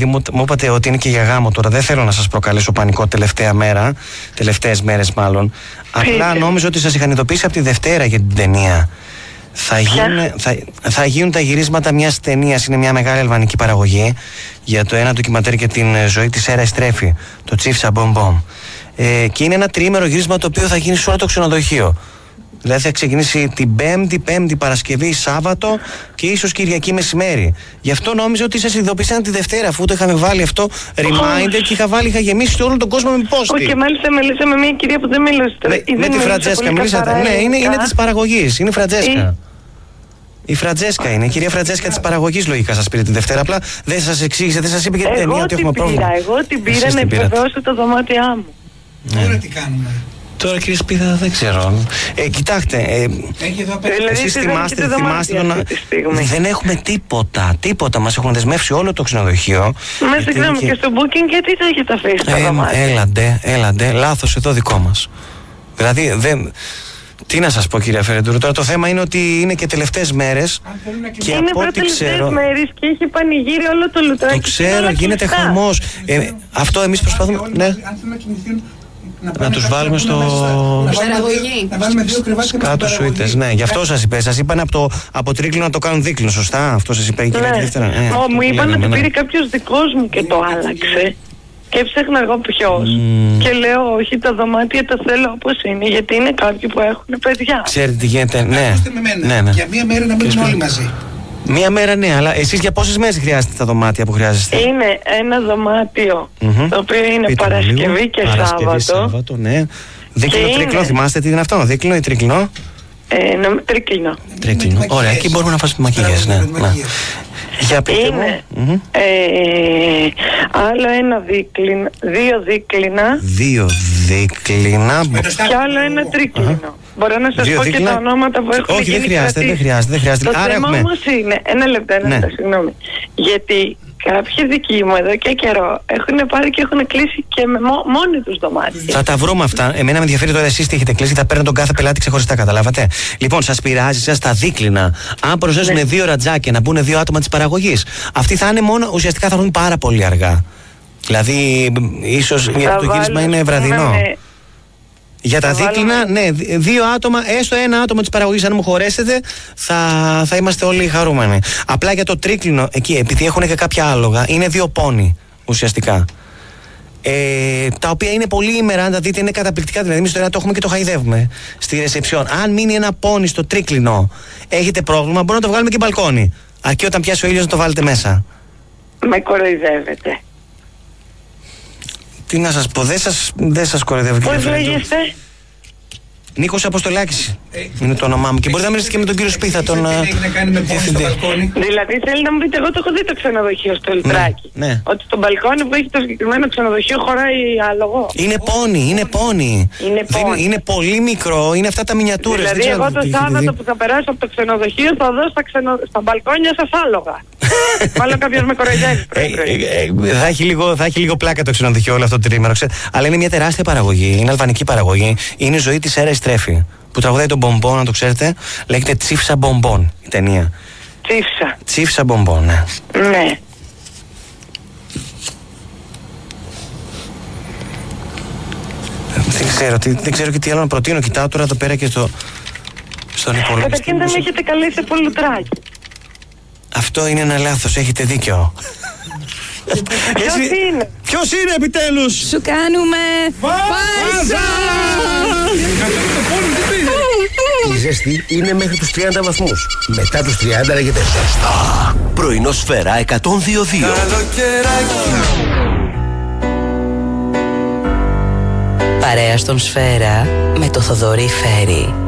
επειδή μου είπατε ότι είναι και για γάμο τώρα, δεν θέλω να σας προκαλέσω πανικό τελευταίες μέρες μάλλον. Απλά νόμιζα ότι σας είχαν ειδοποιήσει από τη Δευτέρα για την ταινία. Θα γίνουν τα γυρίσματα μιας ταινίας. Είναι μια μεγάλη αλβανική παραγωγή για το ένα ντοκιματέρ και την ζωή της Σέρα Εστρέφη, το Τσίφσα Μπομπομ. Και είναι ένα τριήμερο γύρισμα το οποίο θα γίνει σε όλο το ξενοδοχείο. Δηλαδή θα ξεκινήσει την Πέμπτη, Παρασκευή, Σάββατο και ίσως Κυριακή μεσημέρι. Γι' αυτό νόμιζα ότι σας ειδοποίησαν τη Δευτέρα, αφού το είχαμε βάλει αυτό reminder και είχα γεμίσει όλο τον κόσμο με πόστη. Και μάλιστα μιλήσα με μια κυρία που δεν μίλησε. Με τη Φραντζέσκα μιλήσατε. Ναι, είναι της παραγωγής. Είναι η Φραντζέσκα. Η Φραντζέσκα είναι, η κυρία Φραντζέσκα της παραγωγής, λογικά σας πήρε τη Δευτέρα. Απλά δεν σας εξήγησε, δεν σας είπε για την ταινία ότι έχουμε πρόβλημα. Εγώ την πήρα να επιβεβαιώσω τα δωμάτια μου. Τώρα τι κάνουμε? Τώρα κύριε Σπίδα δεν ξέρω. Κοιτάξτε, εσείς θυμάστε δεν έχουμε τίποτα. Μας έχουν δεσμεύσει όλο το ξενοδοχείο. Μας συγγνώμη και στο booking γιατί το έχετε αφήσει τα δωμάτια? Έλαντε, λάθος εδώ δικό μας. Δηλαδή τι να σας πω κύριε Φερεντούρου, τώρα το θέμα είναι ότι είναι και τελευταίες μέρες και είναι από ό,τι ξέρω... μέρες και έχει πανηγύρι όλο το λουτράκι. Το ξέρω, γίνεται χαμός. Αυτό εμείς προσπαθούμε... Να τους βάλουμε στο... Να βάλουμε 2 κρεβάτια κάτω σουίτες, ναι. Γι' αυτό σας είπαν από τρίκλινο να το κάνουν δίκλινο, σωστά? Αυτό σας είπε η κυρία Δεύτερα. Μου είπαν ότι πήρε κάποιος δικός μου και το άλλαξε. Και έψαχνα εγώ ποιος. Και λέω όχι, τα δωμάτια τα θέλω όπως είναι, γιατί είναι κάποιοι που έχουν παιδιά. Ξέρετε τι γίνεται, ναι. Για μία μέρα να μείνουν όλοι μαζί. Μία μέρα ναι, αλλά εσείς για πόσες μέρες χρειάζεστε τα δωμάτια που χρειάζεστε? Είναι ένα δωμάτιο, το οποίο είναι Παρασκευή και Σάββατο. Ναι. Δίκλινο, τρίκλινο, θυμάστε τι είναι αυτό? Δίκλινο ή τρίκλινο? Τρίκλινο. Ωραία, εκεί μπορούμε να βάζουμε μακιγιάζ, ναι. Για πείτε μου. Άλλο ένα δίκλινο, 2 δίκλινα. 2 δίκλινα. Και άλλο ένα τρίκλινο. Μπορώ να σας πω και τα ονόματα που έχουν γίνει. Όχι, δεν χρειάζεται. Το θέμα όμως είναι, ένα λεπτό, συγγνώμη. Γιατί κάποιοι δικοί μου εδώ και καιρό έχουν πάρει και έχουν κλείσει και με μόνοι τους δωμάτια. Θα τα βρούμε αυτά. Εμένα με ενδιαφέρει τώρα εσείς τι έχετε κλείσει. Θα παίρνω τον κάθε πελάτη ξεχωριστά, καταλάβατε? Λοιπόν, σας πειράζει σας τα δίκλινα? Αν προσθέσουν 2 ρατζάκια να μπουν 2 άτομα της παραγωγής, αυτοί θα είναι μόνο, ουσιαστικά θα έρθουν πάρα πολύ αργά. Δηλαδή, ίσως το γύρισμα είναι βραδινό. Για τα δίκλινα, ναι, 2 άτομα, έστω 1 άτομο της παραγωγής, αν μου χωρέσετε, θα είμαστε όλοι χαρούμενοι. Απλά για το τρίκλινο, εκεί, επειδή έχουν και κάποια άλογα, είναι 2 πόνοι ουσιαστικά. Τα οποία είναι πολύ ημέρα, αν τα δείτε, είναι καταπληκτικά. Δηλαδή, εμείς τώρα το έχουμε και το χαϊδεύουμε στη ρεσεψιόν. Αν μείνει ένα πόνι στο τρίκλινο, έχετε πρόβλημα, μπορούμε να το βγάλουμε και μπαλκόνι. Αρκεί όταν πιάσει ο ήλιος να το βάλετε μέσα. Με κοροϊδεύετε. Τι να σας πω, δεν σας κοροϊδεύω. Πώς λέγεστε? Νίκος Αποστολάκης είναι το όνομά μου. Και μπορείτε να μιλήσετε και με τον κύριο Σπίθα, τον διευθυντή. Δηλαδή θέλει να μου πείτε, εγώ το έχω δει το ξενοδοχείο στο Λουτράκι. Ναι. Ότι στο μπαλκόνι που έχει το συγκεκριμένο ξενοδοχείο χωράει άλογο. Είναι πόνι. Είναι πολύ μικρό, είναι αυτά τα μινιατούρες. Δηλαδή εγώ το Σάββατο που θα περάσω από το ξενοδοχείο θα δω στα μπαλκόνια σας άλογα. Μάλλον κάποιος με κοροϊδεύει. Θα έχει λίγο πλάκα το ξενοδοχείο όλο αυτό το τρίμηνο. Αλλά είναι μια τεράστια παραγωγή. Είναι αλβανική παραγωγή. Είναι η ζωή της Σέρα Εστρέφη. Που τραγουδάει τον Μπομπόν, να το ξέρετε. Λέγεται Τσίφσα Μπομπόν η ταινία. Τσίφσα Μπομπόν, ναι. Ναι. Δεν ξέρω και τι άλλο να προτείνω. Κοιτάω τώρα εδώ πέρα και στον υπολογιστή. Καταρχήν δεν έχετε καλέσει από Λουτράκι. Αυτό είναι ένα λάθος, έχετε δίκιο. Ποιος είναι επιτέλους? Σου κάνουμε φάρσα! Η ζέστη είναι μέχρι τους 30 βαθμούς. Μετά τους 30 λέγεται ζεστά. Πρωινό Σφαίρα 102.2. Παρέα στον Σφαίρα με το Θοδωρή Φέρι.